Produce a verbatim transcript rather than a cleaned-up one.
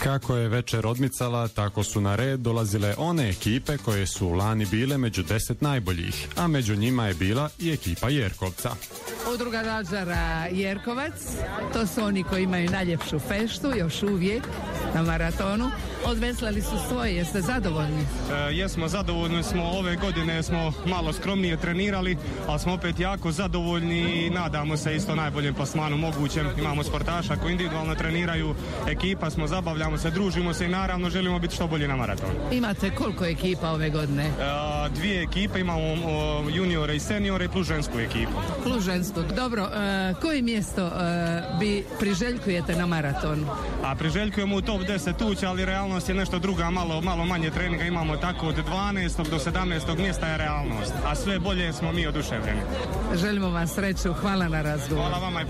Kako je večer odmicala, tako su na red dolazile one ekipe koje su lani bile među deset najboljih, a među njima je bila i ekipa Jerkovca. Udruga Lađara Jerkovac, to su oni koji imaju najljepšu feštu, još uvijek na maratonu. Odveslali su svoje, jeste zadovoljni? E, jesmo, zadovoljni smo. Ove godine smo malo skromnije trenirali, ali smo opet jako zadovoljni i nadamo se isto najboljem plasmanu mogućem. Imamo sportaša koji individualno treniraju, ekipa smo, zabavljamo se, družimo se i naravno želimo biti što bolji na maratonu. Imate koliko ekipa ove godine? E, dvije ekipe, imamo o, juniore i seniore plus žensku ekipu. Plus žensku. Dobro, e, koje mjesto e, bi priželjkujete na maratonu? A priželjkujemo u top deset ući, ali realnost je nešto druga, malo, malo manje treninga imamo, tako od dvanaestog do sedamnaestog mjesta je realnost, a sve bolje smo mi oduševljeni. Želimo vam sreću, hvala na razgovor. Hvala vama i